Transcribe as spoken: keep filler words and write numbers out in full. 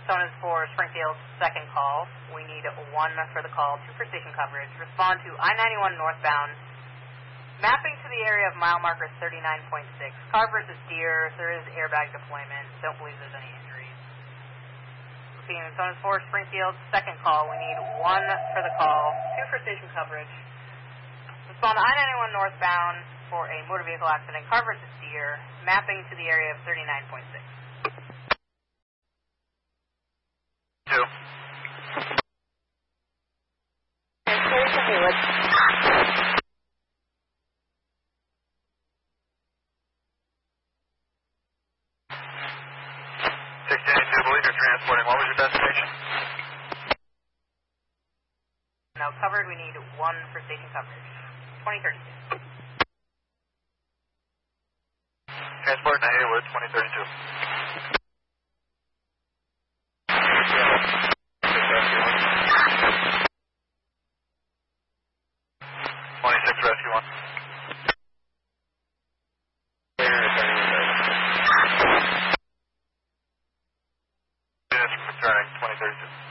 Zone is for Springfield, second call. We need one for the call, two for station coverage. Respond to I ninety-one northbound, mapping to the area of mile marker thirty-nine point six. Car versus deer, there is airbag deployment. Don't believe there's any injuries. Repeating, Zone is for Springfield, second call. We need one for the call, two for station coverage. Respond to I ninety-one northbound for a motor vehicle accident, car versus deer, mapping to the area of thirty-nine point six. Two. Here's the Haywood. sixteen eighty-two, believe you're transporting. What was your destination? Now covered, we need one for station coverage. twenty thirty-two. Transport to Haywood, twenty thirty-two. twenty-six, rescue one. Units returning, twenty thirty-two.